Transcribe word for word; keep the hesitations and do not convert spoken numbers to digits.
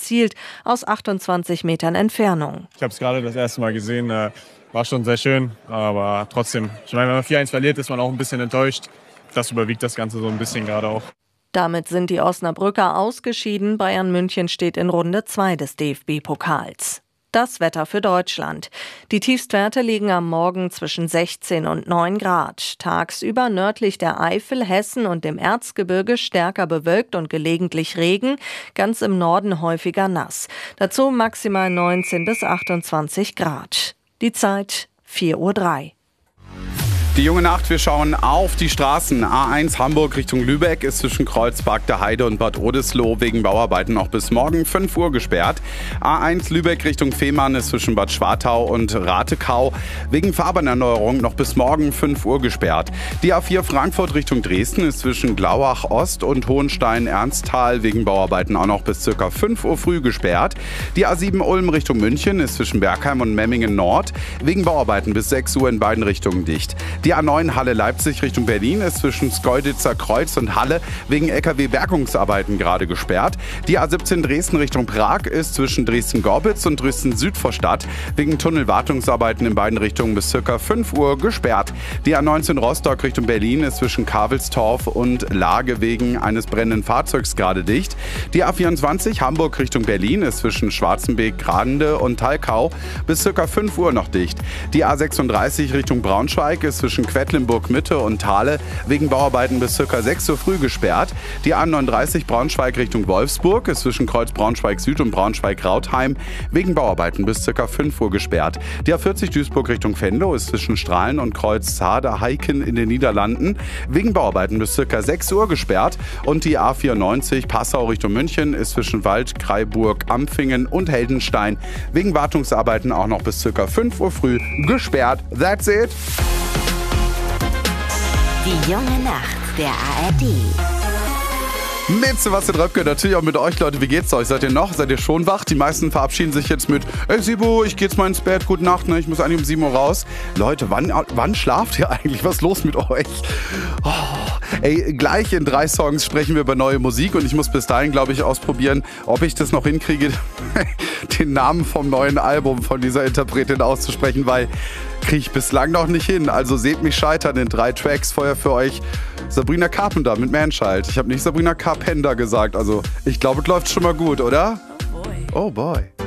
erzielt aus achtundzwanzig Metern Entfernung. Ich habe es gerade das erste Mal gesehen, äh, war schon sehr schön, aber trotzdem, ich meine, wenn man vier eins verliert, ist man auch ein bisschen enttäuscht. Das überwiegt das Ganze so ein bisschen gerade auch. Damit sind die Osnabrücker ausgeschieden. Bayern München steht in Runde zwei des D F B-Pokals. Das Wetter für Deutschland. Die Tiefstwerte liegen am Morgen zwischen sechzehn und neun Grad. Tagsüber nördlich der Eifel, Hessen und dem Erzgebirge stärker bewölkt und gelegentlich Regen, ganz im Norden häufiger nass. Dazu maximal neunzehn bis achtundzwanzig Grad. Die Zeit vier Uhr drei. Die junge Nacht, wir schauen auf die Straßen. A eins Hamburg Richtung Lübeck ist zwischen Kreuzberg der Heide und Bad Oldesloe wegen Bauarbeiten noch bis morgen fünf Uhr gesperrt. A eins Lübeck Richtung Fehmarn ist zwischen Bad Schwartau und Ratekau wegen Fahrbahnerneuerung noch bis morgen fünf Uhr gesperrt. Die A vier Frankfurt Richtung Dresden ist zwischen Glauach Ost und Hohenstein-Ernsthal wegen Bauarbeiten auch noch bis ca. fünf Uhr früh gesperrt. Die A sieben Ulm Richtung München ist zwischen Bergheim und Memmingen Nord wegen Bauarbeiten bis sechs Uhr in beiden Richtungen dicht. Die A neun Halle Leipzig Richtung Berlin ist zwischen Schkeuditzer Kreuz und Halle wegen L K W-Bergungsarbeiten gerade gesperrt. Die A siebzehn Dresden Richtung Prag ist zwischen Dresden-Gorbitz und Dresden-Südvorstadt wegen Tunnelwartungsarbeiten in beiden Richtungen bis ca. fünf Uhr gesperrt. Die A neunzehn Rostock Richtung Berlin ist zwischen Kavelstorf und Lage wegen eines brennenden Fahrzeugs gerade dicht. Die A vierundzwanzig Hamburg Richtung Berlin ist zwischen Schwarzenbeek-Grande und Talkau bis ca. fünf Uhr noch dicht. Die A sechsunddreißig Richtung Braunschweig ist zwischen Quedlinburg-Mitte und Thale wegen Bauarbeiten bis ca. sechs Uhr früh gesperrt. Die A neununddreißig Braunschweig Richtung Wolfsburg ist zwischen Kreuz Braunschweig Süd und Braunschweig-Rautheim wegen Bauarbeiten bis ca. fünf Uhr gesperrt. Die A vierzig Duisburg Richtung Venlo ist zwischen Strahlen und Kreuz Zader-Heiken in den Niederlanden wegen Bauarbeiten bis ca. sechs Uhr gesperrt. Und die A vierundneunzig Passau Richtung München ist zwischen Wald, Kreiburg, Ampfingen und Heldenstein wegen Wartungsarbeiten auch noch bis ca. fünf Uhr früh gesperrt. That's it! Die junge Nacht der A R D. Mit Sebastian Röpke, natürlich auch mit euch, Leute. Wie geht's euch? Seid ihr noch? Seid ihr schon wach? Die meisten verabschieden sich jetzt mit Ey Sibu, ich geh jetzt mal ins Bett, gute Nacht, ne? Ich muss eigentlich um sieben Uhr raus. Leute, wann, wann schlaft ihr eigentlich? Was ist los mit euch? Oh, ey, gleich in drei Songs sprechen wir über neue Musik und ich muss bis dahin, glaube ich, ausprobieren, ob ich das noch hinkriege, den Namen vom neuen Album von dieser Interpretin auszusprechen, weil kriege ich bislang noch nicht hin. Also seht mich scheitern in drei Tracks. Vorher für euch Sabrina Carpenter mit Manchild. Ich habe nicht Sabrina Carpenter gesagt. Also ich glaube, es läuft schon mal gut, oder? Oh boy. Oh boy.